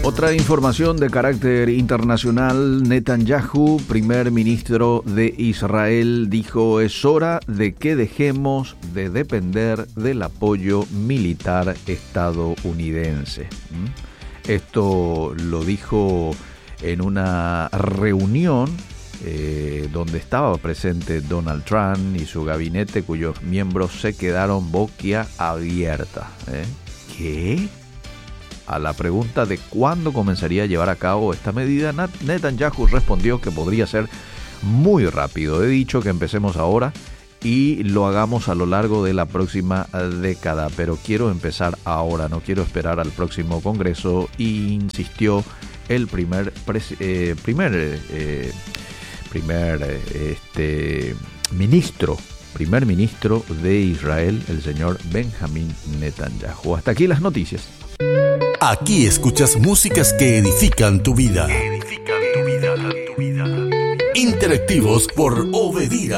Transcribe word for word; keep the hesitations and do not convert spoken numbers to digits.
Otra información de carácter internacional: Netanyahu, primer ministro de Israel, dijo: es hora de que dejemos de depender del apoyo militar estadounidense. ¿Mm? Esto lo dijo en una reunión eh, donde estaba presente Donald Trump y su gabinete, cuyos miembros se quedaron boquiabiertas. ¿Eh? ¿Qué? A la pregunta de cuándo comenzaría a llevar a cabo esta medida, Netanyahu respondió que podría ser muy rápido. He dicho que empecemos ahora y lo hagamos a lo largo de la próxima década, pero quiero empezar ahora, no quiero esperar al próximo Congreso, insistió el primer pres- eh, primer eh, primer eh, este ministro primer ministro de Israel, el señor Benjamín Netanyahu. Hasta aquí las noticias. Aquí escuchas músicas que edifican tu vida. Edifican tu vida, tu vida. Interactivos por Obedira.